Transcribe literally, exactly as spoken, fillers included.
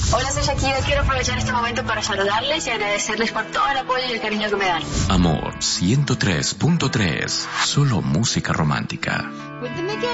Hola, soy Shakira. Quiero aprovechar este momento para saludarles y agradecerles por todo el apoyo y el cariño que me dan. Amor ciento tres punto tres. Solo música romántica. Cuéntame qué